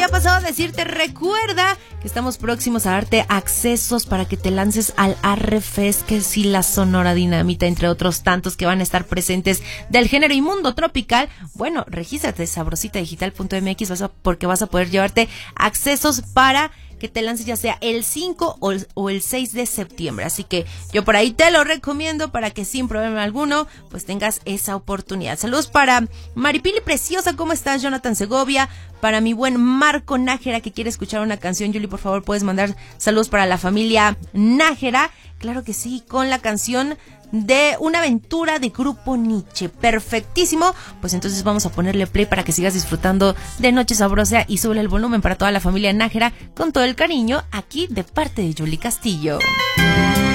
había pasado a decirte, recuerda que estamos próximos a darte accesos para que te lances al Arrefest, que sí, la Sonora Dinamita, entre otros tantos que van a estar presentes del género y mundo tropical. Bueno, regístrate sabrositadigital.mx porque vas a poder llevarte accesos para que te lances ya sea el 5 o el 6 de septiembre. Así que yo por ahí te lo recomiendo para que sin problema alguno pues tengas esa oportunidad. Saludos para Maripili Preciosa, ¿cómo estás? Jonathan Segovia, para mi buen Marco Nájera que quiere escuchar una canción. Yuli, por favor, puedes mandar saludos para la familia Nájera. Claro que sí, con la canción de Una aventura de Grupo Nietzsche. Perfectísimo. Pues entonces vamos a ponerle play para que sigas disfrutando de Noche Sabrosa y sube el volumen para toda la familia Nájera con todo el cariño aquí de parte de Yuli Castillo.